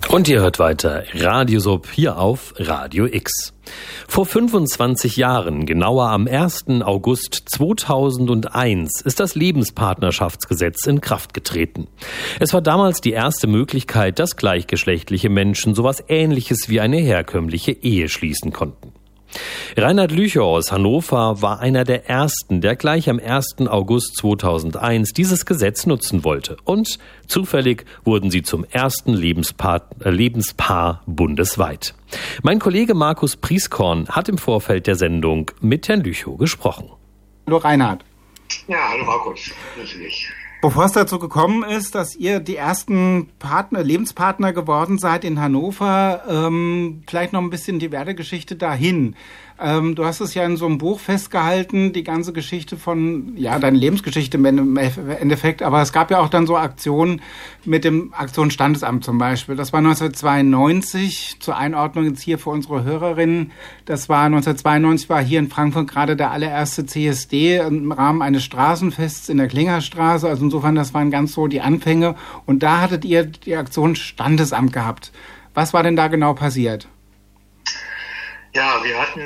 Und ihr hört weiter Radiosub hier auf Radio X. Vor 25 Jahren, genauer am 1. August 2001, ist das Lebenspartnerschaftsgesetz in Kraft getreten. Es war damals die erste Möglichkeit, dass gleichgeschlechtliche Menschen sowas Ähnliches wie eine herkömmliche Ehe schließen konnten. Reinhard Lüchow aus Hannover war einer der Ersten, der gleich am 1. August 2001 dieses Gesetz nutzen wollte. Und zufällig wurden sie zum ersten Lebenspaar bundesweit. Mein Kollege Markus Prieskorn hat im Vorfeld der Sendung mit Herrn Lüchow gesprochen. Hallo Reinhard. Ja, hallo Markus. Grüße dich. Bevor es dazu gekommen ist, dass ihr die ersten Lebenspartner geworden seid in Hannover, vielleicht noch ein bisschen die Werdegeschichte dahin. Du hast es ja in so einem Buch festgehalten, die ganze Geschichte von, ja, deine Lebensgeschichte im Endeffekt, aber es gab ja auch dann so Aktionen mit dem Aktionsstandesamt zum Beispiel. Das war 1992, zur Einordnung jetzt hier für unsere Hörerinnen. Das war 1992, war hier in Frankfurt gerade der allererste CSD im Rahmen eines Straßenfests in der Klingerstraße. Also insofern, das waren ganz so die Anfänge. Und da hattet ihr die Aktion Standesamt gehabt. Was war denn da genau passiert? Ja,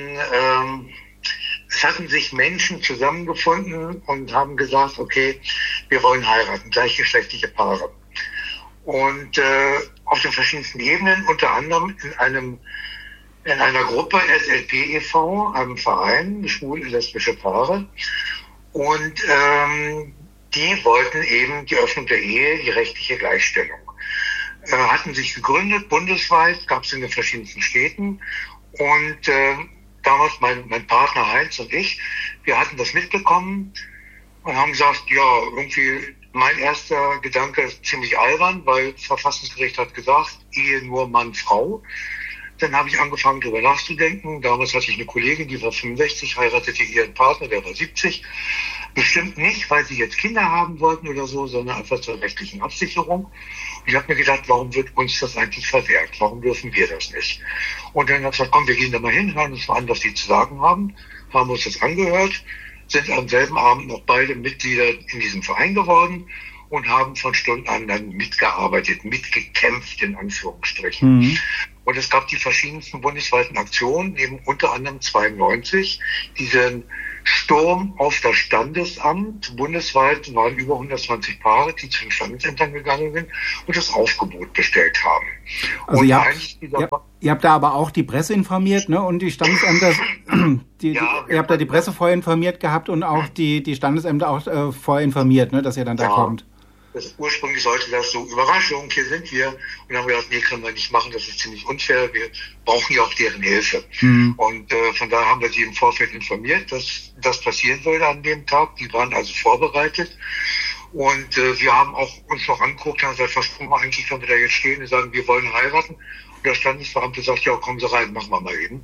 es hatten sich Menschen zusammengefunden und haben gesagt, okay, wir wollen heiraten, gleichgeschlechtliche Paare. Und auf den verschiedensten Ebenen, unter anderem in einer Gruppe SLP e.V., einem Verein, schwul-lesbische Paare. Und die wollten eben die Öffnung der Ehe, die rechtliche Gleichstellung. Hatten sich gegründet, bundesweit, gab es in den verschiedensten Städten. Und damals mein Partner Heinz und ich, wir hatten das mitbekommen und haben gesagt, ja, irgendwie mein erster Gedanke ist ziemlich albern, weil das Verfassungsgericht hat gesagt, Ehe nur Mann, Frau. Dann habe ich angefangen, darüber nachzudenken. Damals hatte ich eine Kollegin, die war 65, heiratete ihren Partner, der war 70. Bestimmt nicht, weil sie jetzt Kinder haben wollten oder so, sondern einfach zur rechtlichen Absicherung. Und ich habe mir gedacht, warum wird uns das eigentlich verwehrt? Warum dürfen wir das nicht? Und dann habe ich gesagt, komm, wir gehen da mal hin, hören uns mal an, was die zu sagen haben uns das angehört, sind am selben Abend noch beide Mitglieder in diesem Verein geworden und haben von Stunden an dann mitgearbeitet, mitgekämpft, in Anführungsstrichen. Mhm. Und es gab die verschiedensten bundesweiten Aktionen, eben unter anderem 92, diesen Sturm auf das Standesamt. Bundesweit waren über 120 Paare, die zu den Standesämtern gegangen sind und das Aufgebot bestellt haben. Also ihr habt da aber auch die Presse informiert, ne? Und die Standesämter, ihr habt da die Presse vorher informiert gehabt und auch die Standesämter auch vorher informiert, ne? Dass ihr dann da kommt. Ursprünglich sollte das so, Überraschung, hier sind wir. Und haben wir gedacht, nee, können wir nicht machen, das ist ziemlich unfair. Wir brauchen ja auch deren Hilfe. Mhm. Und von daher haben wir sie im Vorfeld informiert, dass das passieren würde an dem Tag. Die waren also vorbereitet. Und wir haben auch uns noch angeguckt, haben gesagt, was tun wir eigentlich, wenn wir da jetzt stehen und sagen, wir wollen heiraten. Und der Standesbeamte sagt, ja, kommen Sie rein, machen wir mal eben.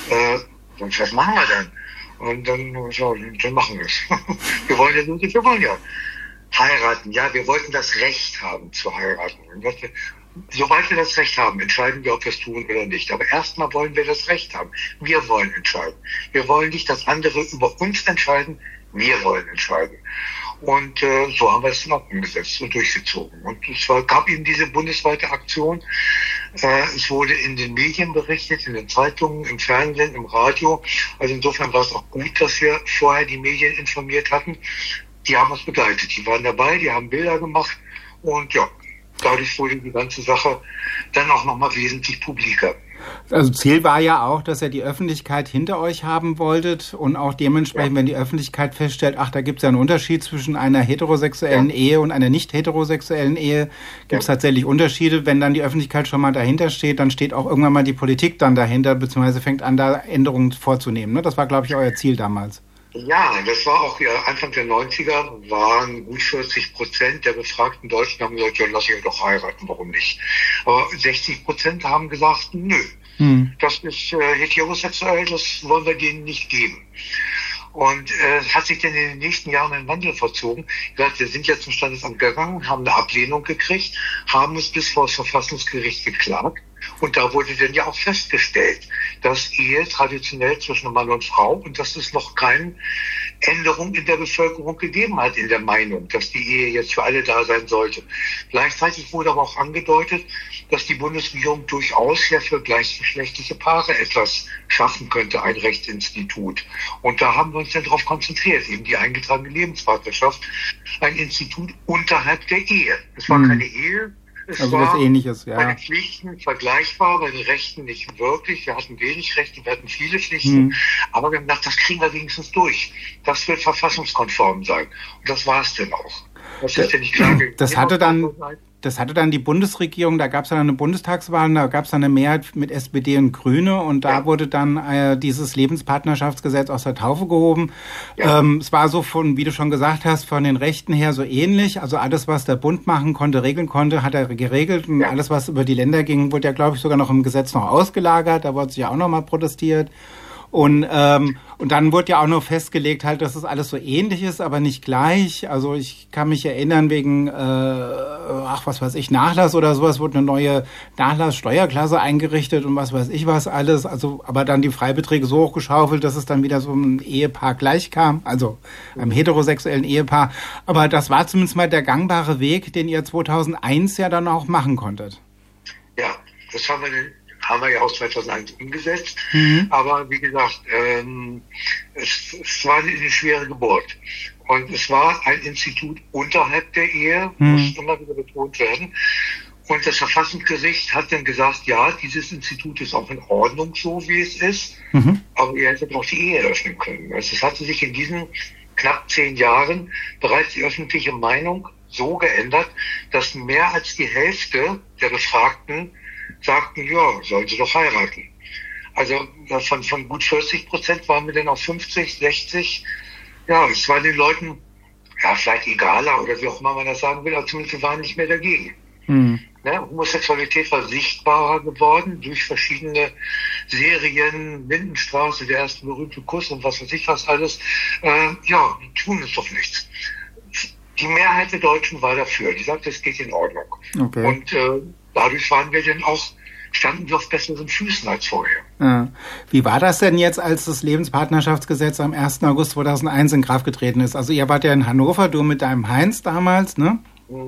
Und was machen wir denn? Und dann machen wir es. Wir wollen ja heiraten, ja, wir wollten das Recht haben zu heiraten. Und sobald wir das Recht haben, entscheiden wir, ob wir es tun oder nicht. Aber erstmal wollen wir das Recht haben. Wir wollen entscheiden. Wir wollen nicht, dass andere über uns entscheiden. Wir wollen entscheiden. Und so haben wir es noch umgesetzt und durchgezogen. Und es gab eben diese bundesweite Aktion. Es wurde in den Medien berichtet, in den Zeitungen, im Fernsehen, im Radio. Also insofern war es auch gut, dass wir vorher die Medien informiert hatten. Die haben uns begleitet, die waren dabei, die haben Bilder gemacht und ja, dadurch wurde die ganze Sache dann auch nochmal wesentlich publiker. Also Ziel war ja auch, dass ihr die Öffentlichkeit hinter euch haben wolltet und auch dementsprechend, wenn die Öffentlichkeit feststellt, ach, da gibt es ja einen Unterschied zwischen einer heterosexuellen Ehe und einer nicht heterosexuellen Ehe, gibt es tatsächlich Unterschiede. Wenn dann die Öffentlichkeit schon mal dahinter steht, dann steht auch irgendwann mal die Politik dann dahinter, beziehungsweise fängt an, da Änderungen vorzunehmen. Ne? Das war, glaube ich, euer Ziel damals. Ja, das war auch Anfang der 90er, waren gut 40% der befragten Deutschen haben gesagt, ja, lass ihr doch heiraten, warum nicht? Aber 60% haben gesagt, nö, das ist heterosexuell, das wollen wir denen nicht geben. Und hat sich dann in den nächsten Jahren ein Wandel vollzogen. Wir sind jetzt zum Standesamt gegangen, haben eine Ablehnung gekriegt, haben es bis vor das Verfassungsgericht geklagt. Und da wurde dann ja auch festgestellt, dass Ehe traditionell zwischen Mann und Frau und dass es noch keine Änderung in der Bevölkerung gegeben hat in der Meinung, dass die Ehe jetzt für alle da sein sollte. Gleichzeitig wurde aber auch angedeutet, dass die Bundesregierung durchaus ja für gleichgeschlechtliche Paare etwas schaffen könnte, ein Rechtsinstitut. Und da haben wir uns dann darauf konzentriert, eben die eingetragene Lebenspartnerschaft, ein Institut unterhalb der Ehe. Es war keine Ehe. Es also war was Ähnliches, ja. Bei den Pflichten vergleichbar, bei den Rechten nicht wirklich. Wir hatten wenig Rechte, wir hatten viele Pflichten. Aber wir haben gedacht, das kriegen wir wenigstens durch. Das wird verfassungskonform sein. Und das war es denn auch. Das ist ja nicht klar. Das hatte dann die Bundesregierung, da gab es dann eine Bundestagswahl, da gab es dann eine Mehrheit mit SPD und Grüne und da wurde dann dieses Lebenspartnerschaftsgesetz aus der Taufe gehoben. Ja. Es war so wie du schon gesagt hast, von den Rechten her so ähnlich. Also alles, was der Bund machen konnte, regeln konnte, hat er geregelt. Und alles, was über die Länder ging, wurde ja, glaube ich, sogar noch im Gesetz noch ausgelagert. Da wurde sich ja auch noch mal protestiert. Und dann wurde ja auch noch festgelegt halt, dass es alles so ähnlich ist, aber nicht gleich. Also ich kann mich erinnern, wegen, Nachlass oder sowas, wurde eine neue Nachlasssteuerklasse eingerichtet und was weiß ich was alles. Also, aber dann die Freibeträge so hochgeschaufelt, dass es dann wieder so einem Ehepaar gleich kam, also einem heterosexuellen Ehepaar. Aber das war zumindest mal der gangbare Weg, den ihr 2001 ja dann auch machen konntet. Ja, das haben wir ja auch 2001 umgesetzt. Aber wie gesagt, es war eine schwere Geburt. Und es war ein Institut unterhalb der Ehe, muss immer wieder betont werden. Und das Verfassungsgericht hat dann gesagt, ja, dieses Institut ist auch in Ordnung, so wie es ist. Aber ihr hättet auch die Ehe öffnen können. Also es hatte sich in diesen knapp 10 Jahren bereits die öffentliche Meinung so geändert, dass mehr als die Hälfte der Befragten sagten, ja, sollen sie doch heiraten. Also von gut 40% waren wir dann auf 50, 60. Ja, es war den Leuten, ja, vielleicht egaler oder wie auch immer man das sagen will, aber zumindest waren nicht mehr dagegen. Ne? Homosexualität war sichtbarer geworden durch verschiedene Serien, Lindenstraße, der erste berühmte Kuss und was weiß ich was alles. Ja, die tun es doch nichts. Die Mehrheit der Deutschen war dafür. Die sagte, es geht in Ordnung. Okay. Und dadurch standen wir auf besseren Füßen als vorher. Ja. Wie war das denn jetzt, als das Lebenspartnerschaftsgesetz am 1. August 2001 in Kraft getreten ist? Also ihr wart ja in Hannover, du mit deinem Heinz damals, ne?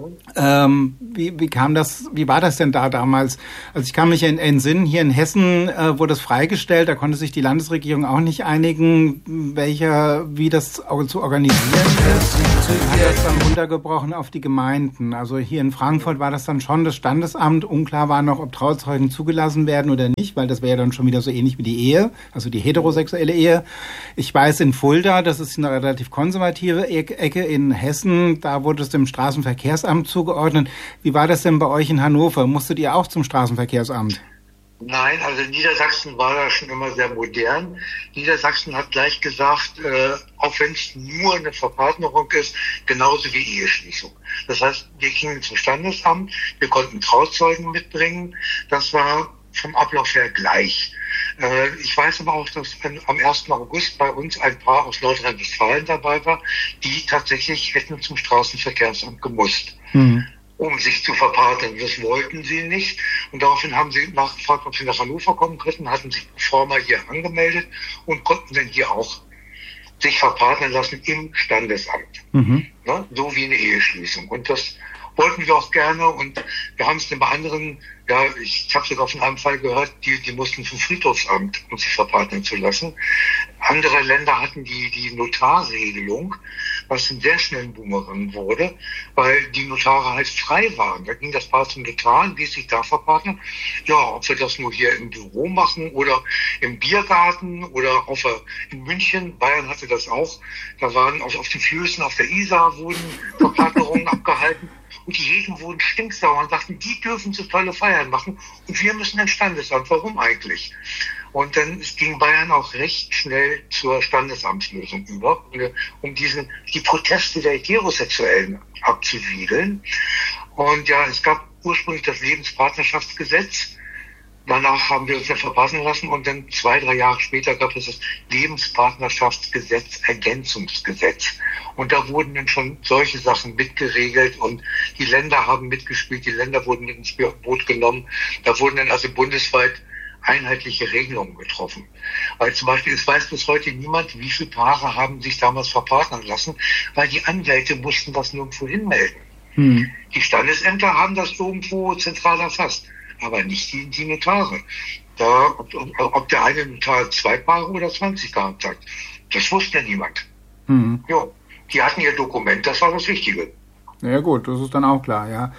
Wie war das denn da damals? Also ich kann mich entsinnen, hier in Hessen wurde es freigestellt, da konnte sich die Landesregierung auch nicht einigen, wie das zu organisieren ist. Hat das dann runtergebrochen auf die Gemeinden. Also hier in Frankfurt war das dann schon das Standesamt. Unklar war noch, ob Trauzeugen zugelassen werden oder nicht, weil das wäre ja dann schon wieder so ähnlich wie die Ehe, also die heterosexuelle Ehe. Ich weiß, in Fulda, das ist eine relativ konservative Ecke in Hessen, da wurde es dem Straßenverkehrsamt zugeordnet. Wie war das denn bei euch in Hannover? Musstet ihr auch zum Straßenverkehrsamt? Nein, also Niedersachsen war da schon immer sehr modern. Niedersachsen hat gleich gesagt, auch wenn es nur eine Verpartnerung ist, genauso wie Eheschließung. Das heißt, wir gingen zum Standesamt, wir konnten Trauzeugen mitbringen. Das war vom Ablauf her gleich. Ich weiß aber auch, dass am 1. August bei uns ein Paar aus Nordrhein-Westfalen dabei war, die tatsächlich hätten zum Straßenverkehrsamt gemusst, um sich zu verpartnern. Das wollten sie nicht. Und daraufhin haben sie nachgefragt, ob sie nach Hannover kommen könnten, hatten sich formal hier angemeldet und konnten dann hier auch sich verpartnern lassen im Standesamt. Ne? So wie eine Eheschließung. Und das wollten wir auch gerne und wir haben es dann bei anderen, ja, ich habe sogar von einem Fall gehört, die mussten zum Friedhofsamt, um sich verpartnern zu lassen. Andere Länder hatten die Notarregelung, was ein sehr schnellen Boomerang wurde, weil die Notare halt frei waren. Da ging das Paar zum Notar und ließ sich da verpartnern. Ja, ob wir das nur hier im Büro machen oder im Biergarten oder in München, Bayern hatte das auch, da waren auf den Flüssen auf der Isar wurden Verpartnerungen abgehalten. Und die Jägen wurden stinksauer und sagten, die dürfen so tolle Feiern machen und wir müssen ins Standesamt. Warum eigentlich? Und dann ging Bayern auch recht schnell zur Standesamtslösung über, um die Proteste der Heterosexuellen abzuwiegeln. Und ja, es gab ursprünglich das Lebenspartnerschaftsgesetz, danach haben wir uns ja verpassen lassen und dann 2-3 Jahre später gab es das Lebenspartnerschaftsgesetz, Ergänzungsgesetz. Und da wurden dann schon solche Sachen mitgeregelt und die Länder haben mitgespielt, die Länder wurden mit ins Boot genommen. Da wurden dann also bundesweit einheitliche Regelungen getroffen. Weil zum Beispiel, es weiß bis heute niemand, wie viele Paare haben sich damals verpartnern lassen, weil die Anwälte mussten das nirgendwo hinmelden. Die Standesämter haben das irgendwo zentral erfasst, aber nicht die Notare. Ob der eine Notar 2 Paare oder 20 gehabt hat, das wusste ja niemand. Ja, die hatten ihr Dokument, das war das Wichtige. Ja gut, das ist dann auch klar, ja.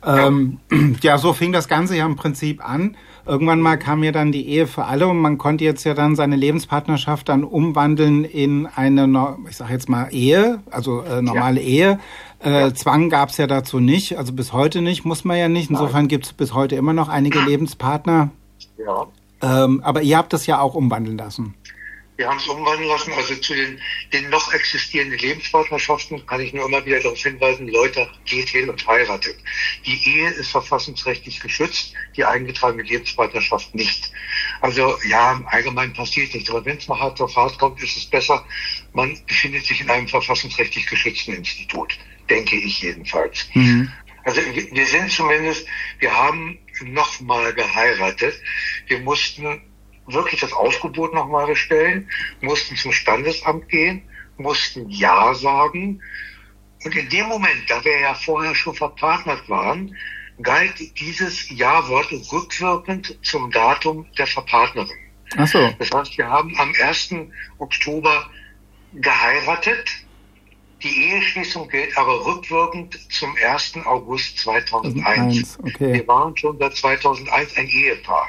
Ja, so fing das Ganze ja im Prinzip an. Irgendwann mal kam ja dann die Ehe für alle und man konnte jetzt ja dann seine Lebenspartnerschaft dann umwandeln in eine, ich sage jetzt mal Ehe, also normale Ehe. Zwang gab es ja dazu nicht, also bis heute nicht, muss man ja nicht. Insofern gibt es bis heute immer noch einige Lebenspartner. Ja. Aber ihr habt das ja auch umwandeln lassen. Wir haben es umwandeln lassen, also zu den noch existierenden Lebenspartnerschaften kann ich nur immer wieder darauf hinweisen, Leute, geht hin und heiratet. Die Ehe ist verfassungsrechtlich geschützt, die eingetragene Lebenspartnerschaft nicht. Also ja, im Allgemeinen passiert nichts, aber wenn es mal hart auf hart kommt, ist es besser, man befindet sich in einem verfassungsrechtlich geschützten Institut, denke ich jedenfalls. Also wir sind zumindest, wir haben nochmal geheiratet, wir mussten wirklich das Aufgebot nochmal bestellen, mussten zum Standesamt gehen, mussten Ja sagen. Und in dem Moment, da wir ja vorher schon verpartnert waren, galt dieses Ja-Wort rückwirkend zum Datum der Verpartnerin. Ach so. Das heißt, wir haben am 1. Oktober geheiratet. Die Eheschließung gilt aber rückwirkend zum 1. August 2001. Okay. Wir waren schon seit 2001 ein Ehepaar.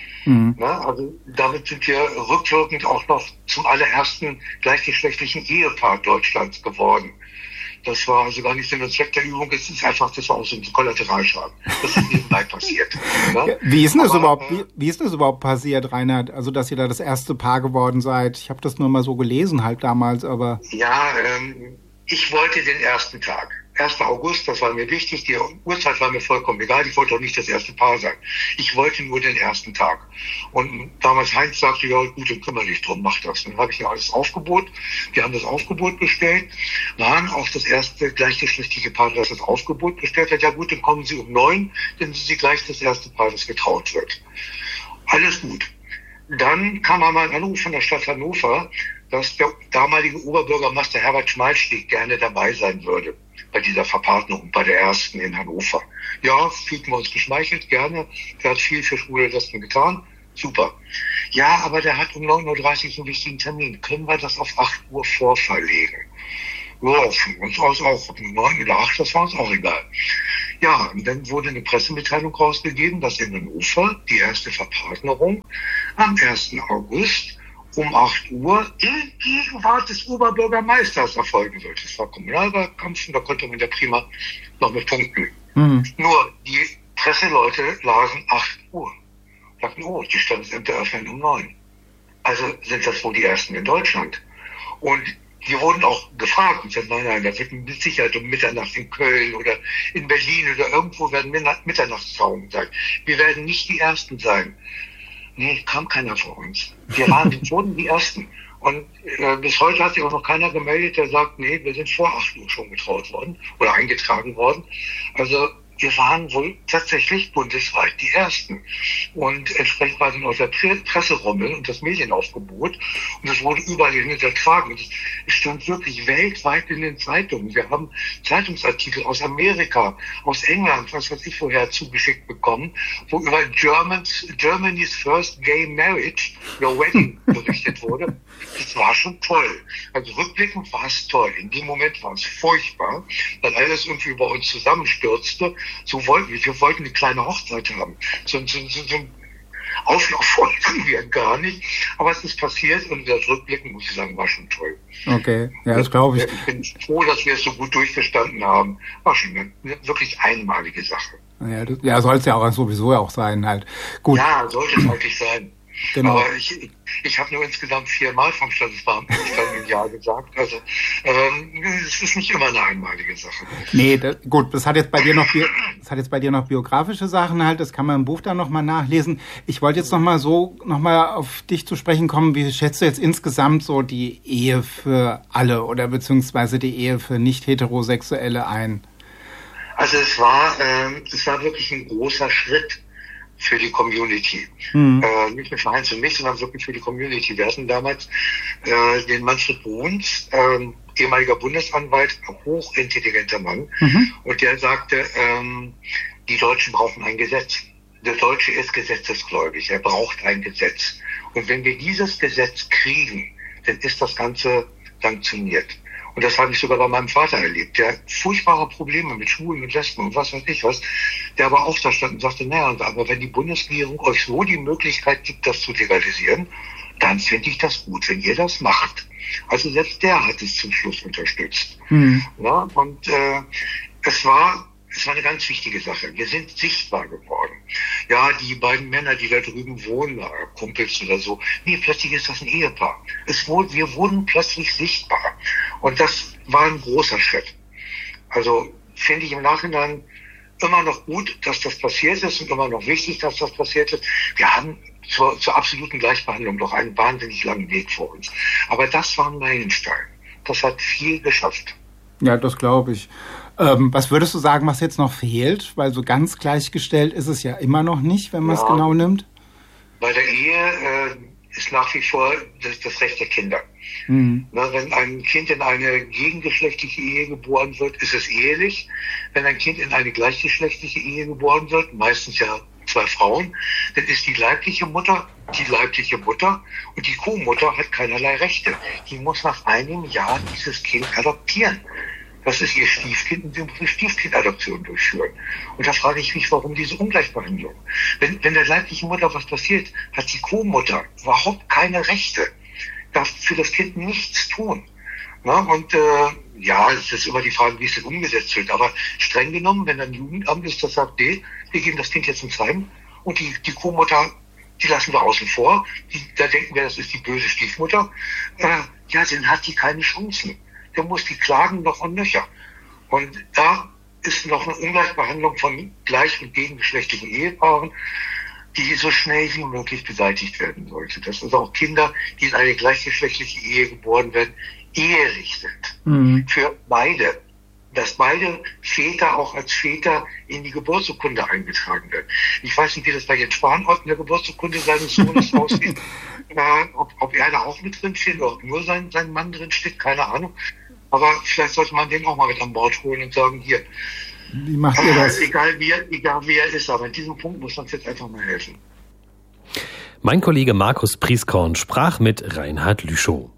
Na, also damit sind wir rückwirkend auch noch zum allerersten gleichgeschlechtlichen Ehepaar Deutschlands geworden. Das war also gar nicht Sinn und Zweck der Übung, es ist einfach, das war auch so ein Kollateralschaden. Das ist nebenbei passiert. Ja, wie ist denn das überhaupt passiert, Reinhard? Also, dass ihr da das erste Paar geworden seid? Ich habe das nur mal so gelesen halt damals, aber... Ja, ich wollte den ersten Tag. 1. August, das war mir wichtig, die Uhrzeit war mir vollkommen egal, ich wollte auch nicht das erste Paar sein. Ich wollte nur den ersten Tag. Und damals Heinz sagte, ja gut, dann kümmere dich drum, mach das. Dann habe ich ja alles Aufgebot, wir haben das Aufgebot bestellt, waren auch das erste gleichgeschlechtliche Paar, das das Aufgebot bestellt hat. Ja gut, dann kommen Sie um 9, dann sind Sie gleich das erste Paar, das getraut wird. Alles gut. Dann kam einmal ein Anruf von der Stadt Hannover, dass der damalige Oberbürgermeister Herbert Schmalstieg gerne dabei sein würde bei dieser Verpartnerung, bei der ersten in Hannover. Ja, fühlten wir uns geschmeichelt, gerne. Der hat viel für schwule Lesben getan. Super. Ja, aber der hat um 9.30 Uhr einen wichtigen Termin. Können wir das auf 8 Uhr vorverlegen? Ja, von uns aus auch. Um 9 oder 8, das war uns auch egal. Ja, und dann wurde eine Pressemitteilung rausgegeben, dass in Hannover die erste Verpartnerung am 1. August um 8 Uhr in Gegenwart des Oberbürgermeisters erfolgen wird. Das war Kommunalwahlkampf und da konnte man ja prima noch mit punkten. Nur die Presseleute lasen 8 Uhr. Sagten, oh, die Standesämter öffnen um 9. Also sind das wohl die ersten in Deutschland. Und die wurden auch gefragt und sagten, nein, da wird mit Sicherheit um Mitternacht in Köln oder in Berlin oder irgendwo werden Mitternachtstrauungen sein. Wir werden nicht die Ersten sein. Nee, kam keiner vor uns. Wir wurden die Ersten. Und bis heute hat sich auch noch keiner gemeldet, der sagt, nee, wir sind vor 8 Uhr schon getraut worden oder eingetragen worden. Also wir waren wohl tatsächlich bundesweit die Ersten. Und entsprechend war dann auch der Presserummel und das Medienaufgebot. Und das wurde überall hin übertragen. Es stand wirklich weltweit in den Zeitungen. Wir haben Zeitungsartikel aus Amerika, aus England, was weiß ich woher zugeschickt bekommen, wo über Germany's first gay marriage, your wedding, berichtet wurde. Das war schon toll. Also rückblickend war es toll. In dem Moment war es furchtbar, weil alles irgendwie über uns zusammenstürzte. Wir wollten eine kleine Hochzeit haben. So ein Auflauf wollten wir gar nicht. Aber es ist passiert und das Rückblicken, muss ich sagen, war schon toll. Okay, ja, das glaube ich. Ich bin froh, dass wir es so gut durchgestanden haben. War schon eine wirklich einmalige Sache. Ja, soll es ja auch sowieso auch sein halt. Gut. Ja, sollte es eigentlich sein. Genau. Aber ich habe nur insgesamt 4-mal vom Standesbeamten im Jahr gesagt. Also es ist nicht immer eine einmalige Sache. Nee, gut, das hat jetzt bei dir noch biografische Sachen halt, das kann man im Buch dann nochmal nachlesen. Ich wollte jetzt nochmal auf dich zu sprechen kommen. Wie schätzt du jetzt insgesamt so die Ehe für alle oder beziehungsweise die Ehe für Nicht-Heterosexuelle ein? Also es war wirklich ein großer Schritt für die Community. Nicht nur für Heinz und mich, sondern wirklich für die Community. Wir hatten damals den Manfred Bruns, ehemaliger Bundesanwalt, hochintelligenter Mann, und der sagte, die Deutschen brauchen ein Gesetz. Der Deutsche ist gesetzesgläubig, er braucht ein Gesetz. Und wenn wir dieses Gesetz kriegen, dann ist das Ganze sanktioniert. Und das habe ich sogar bei meinem Vater erlebt. Der hat furchtbare Probleme mit Schwulen und Lesben und was weiß ich was. Der aber auch da stand und sagte, naja, aber wenn die Bundesregierung euch so die Möglichkeit gibt, das zu legalisieren, dann finde ich das gut, wenn ihr das macht. Also selbst der hat es zum Schluss unterstützt. Ja, und es war eine ganz wichtige Sache. Wir sind sichtbar geworden. Ja, die beiden Männer, die da drüben wohnen, Kumpels oder so, nee, plötzlich ist das ein Ehepaar. Wir wurden plötzlich sichtbar. Und das war ein großer Schritt. Also finde ich im Nachhinein immer noch gut, dass das passiert ist und immer noch wichtig, dass das passiert ist. Wir haben zur absoluten Gleichbehandlung noch einen wahnsinnig langen Weg vor uns. Aber das war ein Meilenstein. Das hat viel geschafft. Ja, das glaube ich. Was würdest du sagen, was jetzt noch fehlt? Weil so ganz gleichgestellt ist es ja immer noch nicht, wenn man es genau nimmt. Bei der Ehe ist nach wie vor das Recht der Kinder. Na, wenn ein Kind in eine gegengeschlechtliche Ehe geboren wird, ist es ehelich. Wenn ein Kind in eine gleichgeschlechtliche Ehe geboren wird, meistens ja 2 Frauen, dann ist die leibliche Mutter und die Co-Mutter hat keinerlei Rechte. Die muss nach einem Jahr dieses Kind adoptieren. Das ist ihr Stiefkind und sie muss eine Stiefkindadoption durchführen. Und da frage ich mich, warum diese Ungleichbehandlung? Wenn der leiblichen Mutter was passiert, hat die Co-Mutter überhaupt keine Rechte. Darf für das Kind nichts tun. Na, und es ist immer die Frage, wie es denn umgesetzt wird. Aber streng genommen, wenn ein Jugendamt ist, das sagt, nee, wir geben das Kind jetzt ins Heim und die Co-Mutter, die lassen wir außen vor. Da denken wir, das ist die böse Stiefmutter. Dann hat die keine Chancen. Der muss die klagen noch und nöcher. Und da ist noch eine Ungleichbehandlung von gleich- und gegengeschlechtlichen Ehepaaren, die so schnell wie möglich beseitigt werden sollte. Dass also auch Kinder, die in eine gleichgeschlechtliche Ehe geboren werden, ehelich sind. Für beide. Dass beide Väter auch als Väter in die Geburtsurkunde eingetragen werden. Ich weiß nicht, wie das bei Jens Spahn in der Geburtsurkunde seines Sohnes aussieht. Ob er da auch mit drin steht oder ob nur sein Mann drin steht, keine Ahnung. Aber vielleicht sollte man den auch mal mit an Bord holen und sagen, hier, wie macht ihr das? Egal wie er ist, aber in diesem Punkt muss uns jetzt einfach mal helfen. Mein Kollege Markus Prieskorn sprach mit Reinhard Lüschow.